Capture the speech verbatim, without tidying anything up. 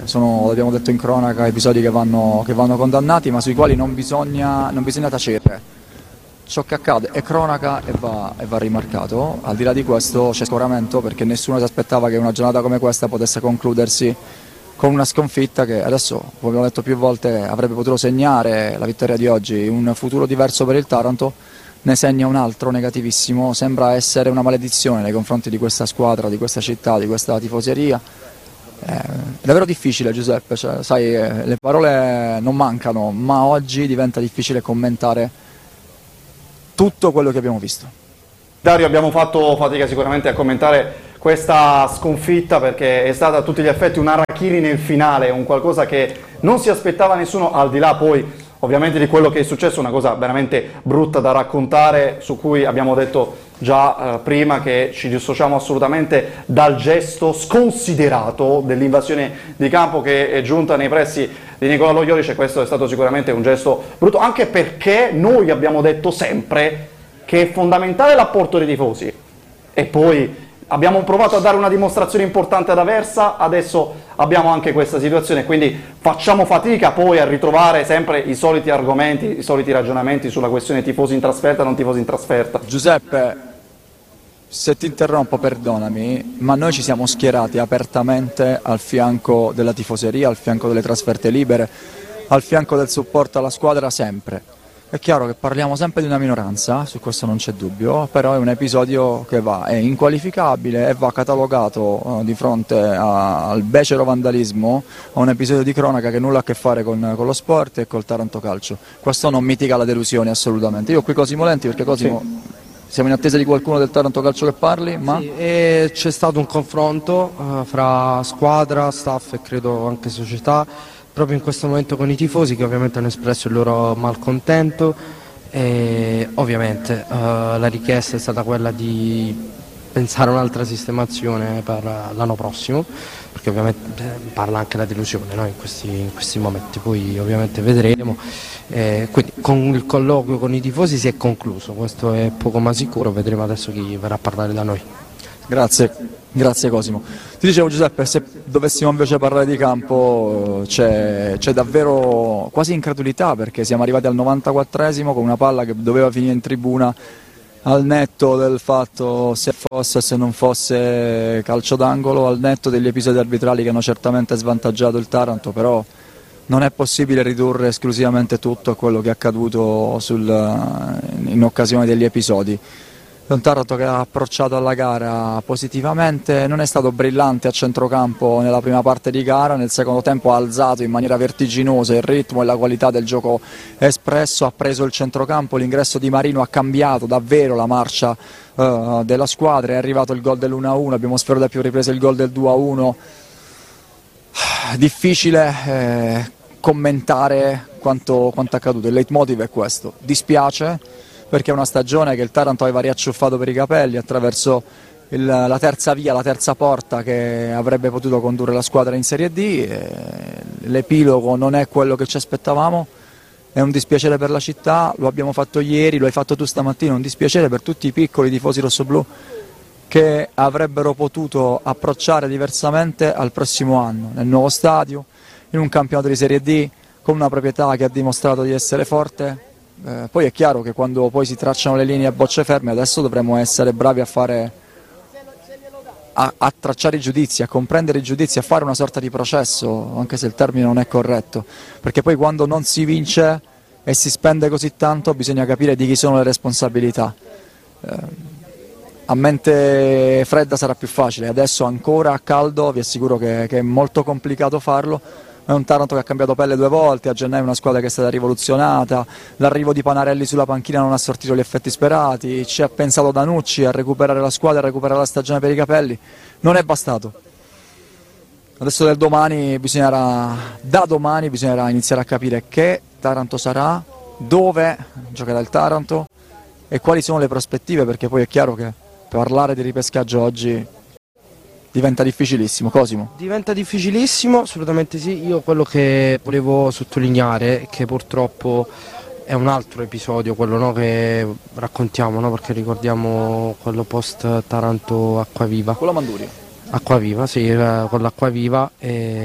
sono, l'abbiamo detto in cronaca, episodi che vanno, che vanno condannati, ma sui quali non bisogna, non bisogna tacere. Ciò che accade è cronaca e va, e va rimarcato. Al di là di questo c'è scoramento, perché nessuno si aspettava che una giornata come questa potesse concludersi con una sconfitta che adesso, come abbiamo detto più volte, avrebbe potuto segnare la vittoria di oggi un futuro diverso per il Taranto. Ne segna un altro negativissimo. Sembra essere una maledizione nei confronti di questa squadra, di questa città, di questa tifoseria. È davvero difficile, Giuseppe, cioè, sai, le parole non mancano, ma oggi diventa difficile commentare tutto quello che abbiamo visto. Dario, abbiamo fatto fatica sicuramente a commentare questa sconfitta perché è stata a tutti gli effetti un harakiri nel finale, un qualcosa che non si aspettava nessuno, al di là poi ovviamente di quello che è successo, una cosa veramente brutta da raccontare, su cui abbiamo detto già eh, prima che ci dissociamo assolutamente dal gesto sconsiderato dell'invasione di campo che è giunta nei pressi di Nicola Loiodice. Questo è stato sicuramente un gesto brutto, anche perché noi abbiamo detto sempre che è fondamentale l'apporto dei tifosi e poi abbiamo provato a dare una dimostrazione importante ad Aversa, adesso abbiamo anche questa situazione, quindi facciamo fatica poi a ritrovare sempre i soliti argomenti, i soliti ragionamenti sulla questione tifosi in trasferta e non tifosi in trasferta. Giuseppe, se ti interrompo perdonami, ma noi ci siamo schierati apertamente al fianco della tifoseria, al fianco delle trasferte libere, al fianco del supporto alla squadra sempre. È chiaro che parliamo sempre di una minoranza, su questo non c'è dubbio, però è un episodio che va, è inqualificabile e va catalogato eh, di fronte a, al becero vandalismo, a un episodio di cronaca che nulla ha a che fare con, con lo sport e col Taranto Calcio. Questo non mitiga la delusione assolutamente. Io ho qui Cosimo Lenti perché Cosimo... Sì. Siamo in attesa di qualcuno del Taranto Calcio che parli, ma... Sì, e c'è stato un confronto uh, fra squadra, staff e credo anche società, proprio in questo momento con i tifosi che ovviamente hanno espresso il loro malcontento e ovviamente uh, la richiesta è stata quella di pensare a un'altra sistemazione per l'anno prossimo, perché ovviamente parla anche la delusione, no? in, questi, in questi momenti, poi ovviamente vedremo. Eh, quindi con il colloquio con i tifosi si è concluso, questo è poco ma sicuro, vedremo adesso chi verrà a parlare da noi. Grazie, grazie Cosimo. Ti dicevo Giuseppe, se dovessimo invece parlare di campo c'è, c'è davvero quasi incredulità, perché siamo arrivati al novantaquattresimo con una palla che doveva finire in tribuna, al netto del fatto se fosse o se non fosse calcio d'angolo, al netto degli episodi arbitrali che hanno certamente svantaggiato il Taranto, però non è possibile ridurre esclusivamente tutto a quello che è accaduto sul, in occasione degli episodi. È un Taranto che ha approcciato alla gara positivamente, non è stato brillante a centrocampo nella prima parte di gara, nel secondo tempo ha alzato in maniera vertiginosa il ritmo e la qualità del gioco espresso, ha preso il centrocampo, l'ingresso di Marino ha cambiato davvero la marcia uh, della squadra, è arrivato il gol dell'uno a uno, abbiamo sfiorato da più riprese il gol del due a uno. Difficile eh, commentare quanto, quanto accaduto, il leitmotiv è questo, dispiace perché è una stagione che il Taranto aveva riacciuffato per i capelli attraverso il, la terza via, la terza porta che avrebbe potuto condurre la squadra in Serie D, e l'epilogo non è quello che ci aspettavamo, è un dispiacere per la città, lo abbiamo fatto ieri, lo hai fatto tu stamattina, un dispiacere per tutti i piccoli tifosi rossoblù che avrebbero potuto approcciare diversamente al prossimo anno, nel nuovo stadio, in un campionato di Serie D, con una proprietà che ha dimostrato di essere forte. Eh, poi è chiaro che quando poi si tracciano le linee a bocce ferme, adesso dovremo essere bravi a fare, a, a tracciare i giudizi, a comprendere i giudizi, a fare una sorta di processo, anche se il termine non è corretto, perché poi quando non si vince e si spende così tanto bisogna capire di chi sono le responsabilità. Eh, A mente fredda sarà più facile, adesso ancora a caldo vi assicuro che, che è molto complicato farlo. È un Taranto che ha cambiato pelle due volte, a gennaio una squadra che è stata rivoluzionata, l'arrivo di Panarelli sulla panchina non ha sortito gli effetti sperati, ci ha pensato Danucci a recuperare la squadra, a recuperare la stagione per i capelli, non è bastato. Adesso del domani bisognerà, da domani bisognerà iniziare a capire che Taranto sarà, dove giocherà il Taranto e quali sono le prospettive, perché poi è chiaro che parlare di ripescaggio oggi diventa difficilissimo. Cosimo? Diventa difficilissimo, assolutamente sì. Io quello che volevo sottolineare è che purtroppo è un altro episodio, quello no, che raccontiamo, no, perché ricordiamo quello post Taranto Acquaviva. Con la Manduria. Acquaviva, sì, con l'Acquaviva. E